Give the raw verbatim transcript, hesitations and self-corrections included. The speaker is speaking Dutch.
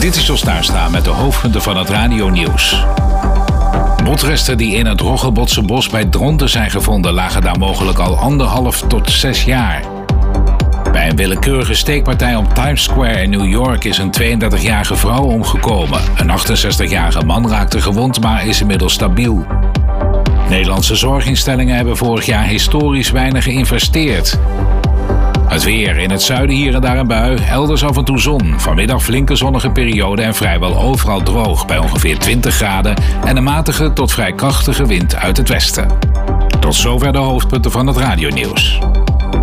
Dit is Jos Tuinstra met de hoofdpunten van het radionieuws. Botresten die in het Roggebotse bos bij Dronten zijn gevonden lagen daar mogelijk al anderhalf tot zes jaar. Bij een willekeurige steekpartij op Times Square in New York is een tweeëndertigjarige vrouw omgekomen. Een achtenzestigjarige man raakte gewond, maar is inmiddels stabiel. Nederlandse zorginstellingen hebben vorig jaar historisch weinig geïnvesteerd. Het weer. In het zuiden hier en daar een bui, elders af en toe zon. Vanmiddag flinke zonnige periode en vrijwel overal droog bij ongeveer twintig graden en een matige tot vrij krachtige wind uit het westen. Tot zover de hoofdpunten van het radionieuws.